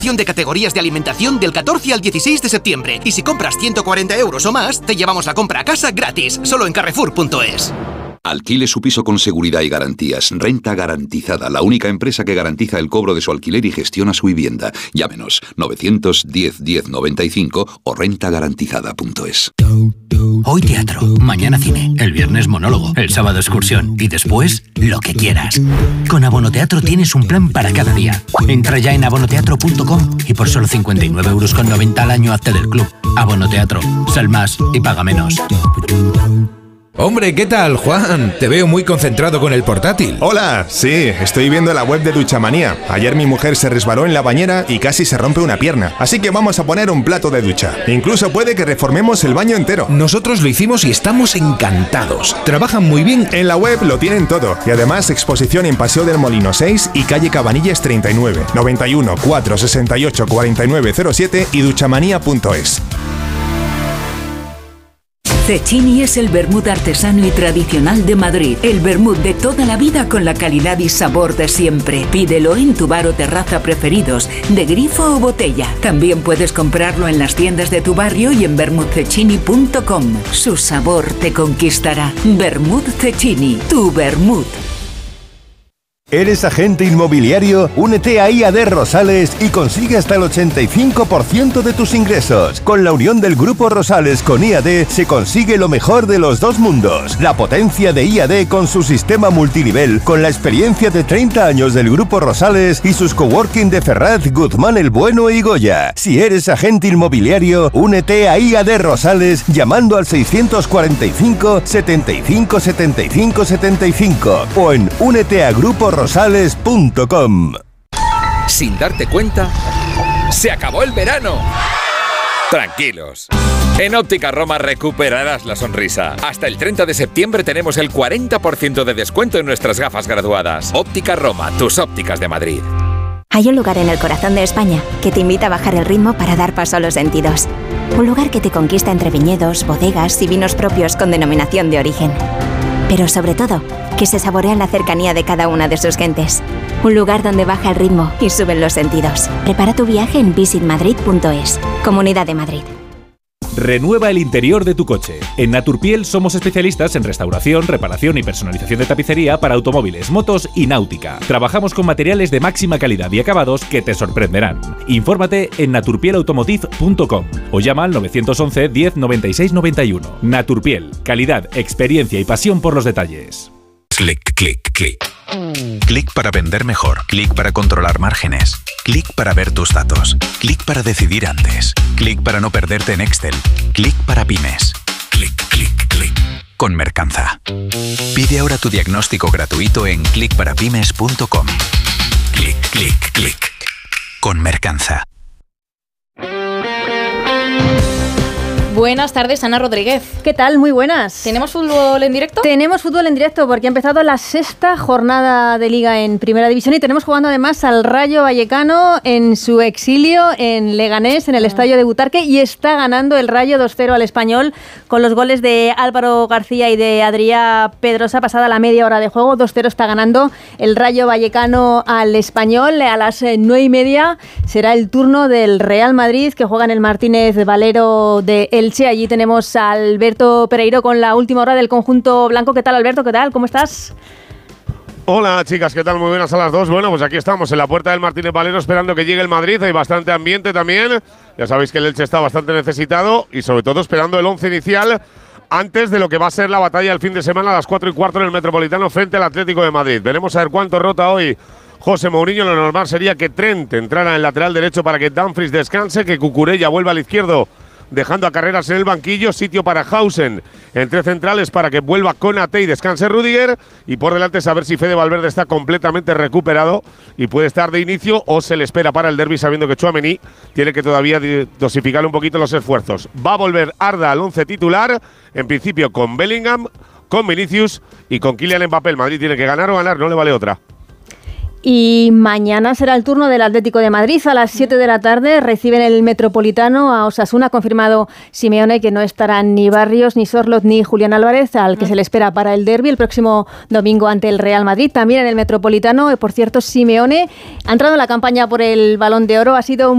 de categorías de alimentación del 14 al 16 de septiembre. Y si compras 140 euros o más, te llevamos la compra a casa gratis, solo en Carrefour.es. Alquile su piso con seguridad y garantías. Renta Garantizada, la única empresa que garantiza el cobro de su alquiler y gestiona su vivienda. Llámenos 910 1095 o rentagarantizada.es. Hoy teatro, mañana cine, el viernes monólogo, el sábado excursión y después lo que quieras. Con Abonoteatro tienes un plan para cada día. Entra ya en abonoteatro.com y por solo 59,90 € al año hazte del club. Abonoteatro, sal más y paga menos. Hombre, ¿qué tal, Juan? Te veo muy concentrado con el portátil. Hola, sí, estoy viendo la web de Duchamanía. Ayer mi mujer se resbaló en la bañera y casi se rompe una pierna. Así que vamos a poner un plato de ducha. Incluso puede que reformemos el baño entero. Nosotros lo hicimos y estamos encantados. Trabajan muy bien. En la web lo tienen todo. Y además exposición en Paseo del Molino 6 y calle Cabanillas 39, 91 468 4907 y duchamanía.es. Cecchini es el vermut artesano y tradicional de Madrid. El vermut de toda la vida con la calidad y sabor de siempre. Pídelo en tu bar o terraza preferidos, de grifo o botella. También puedes comprarlo en las tiendas de tu barrio y en vermutcecchini.com. Su sabor te conquistará. Vermut Cecchini, tu vermut. ¿Eres agente inmobiliario? Únete a IAD Rosales y consigue hasta el 85% de tus ingresos. Con la unión del Grupo Rosales con IAD se consigue lo mejor de los dos mundos. La potencia de IAD con su sistema multinivel, con la experiencia de 30 años del Grupo Rosales y sus coworking de Ferraz, Guzmán el Bueno y Goya. Si eres agente inmobiliario, únete a IAD Rosales llamando al 645 75 75 75 o en úneteagruporosales.com. Sin darte cuenta, ¡se acabó el verano! Tranquilos. En Óptica Roma recuperarás la sonrisa. Hasta el 30 de septiembre tenemos el 40% de descuento en nuestras gafas graduadas. Óptica Roma, tus ópticas de Madrid. Hay un lugar en el corazón de España que te invita a bajar el ritmo para dar paso a los sentidos. Un lugar que te conquista entre viñedos, bodegas y vinos propios con denominación de origen. Pero sobre todo, que se saborea la cercanía de cada una de sus gentes. Un lugar donde baja el ritmo y suben los sentidos. Prepara tu viaje en visitmadrid.es. Comunidad de Madrid. Renueva el interior de tu coche. En Naturpiel somos especialistas en restauración, reparación y personalización de tapicería para automóviles, motos y náutica. Trabajamos con materiales de máxima calidad y acabados que te sorprenderán. Infórmate en naturpielautomotive.com o llama al 911 10 96 91. Naturpiel, calidad, experiencia y pasión por los detalles. Clic, clic, clic. Clic para vender mejor. Clic para controlar márgenes. Clic para ver tus datos. Clic para decidir antes. Clic para no perderte en Excel. Clic para pymes. Clic, clic, clic. Con Mercanza. Pide ahora tu diagnóstico gratuito en clicparapymes.com. Clic, clic, clic. Con Mercanza. Buenas tardes, Ana Rodríguez. ¿Qué tal? Muy buenas. ¿Tenemos fútbol en directo? Tenemos fútbol en directo porque ha empezado la sexta jornada de Liga en Primera División y tenemos jugando además al Rayo Vallecano en su exilio en Leganés, en el estadio de Butarque, y está ganando el Rayo 2-0 al Español con los goles de Álvaro García y de Adrià Pedrosa pasada la media hora de juego. 2-0 está ganando el Rayo Vallecano al Español. A las 9:30 será el turno del Real Madrid, que juega en el Martínez Valero de Elche. Allí tenemos a Alberto Pereiro con la última hora del conjunto blanco. ¿Qué tal, Alberto? ¿Qué tal? ¿Cómo estás? Hola, chicas, ¿qué tal? Muy buenas a las dos. Bueno, pues aquí estamos en la puerta del Martínez Valero esperando que llegue el Madrid. Hay bastante ambiente también. Ya sabéis que el Elche está bastante necesitado y sobre todo esperando el 11 inicial antes de lo que va a ser la batalla el fin de semana a las 4:15 en el Metropolitano frente al Atlético de Madrid. Veremos a ver cuánto rota hoy José Mourinho. Lo normal sería que Trent entrara en el lateral derecho para que Dumfries descanse, que Cucurella vuelva al izquierdo, dejando a Carreras en el banquillo, sitio para Hausen entre centrales para que vuelva Konaté y descanse Rüdiger, y por delante saber si Fede Valverde está completamente recuperado y puede estar de inicio o se le espera para el derbi, sabiendo que Tchouaméni tiene que todavía dosificar un poquito los esfuerzos. Va a volver Arda al 11 titular, en principio con Bellingham, con Vinicius y con Kylian Mbappé. El Madrid tiene que ganar o ganar, no le vale otra. Y mañana será el turno del Atlético de Madrid. A las 7 de la tarde reciben el Metropolitano a Osasuna. Ha confirmado Simeone que no estarán ni Barrios, ni Sorloth, ni Julián Álvarez, al que se le espera para el derbi el próximo domingo ante el Real Madrid. También en el Metropolitano, por cierto, Simeone ha entrado en la campaña por el Balón de Oro. Ha sido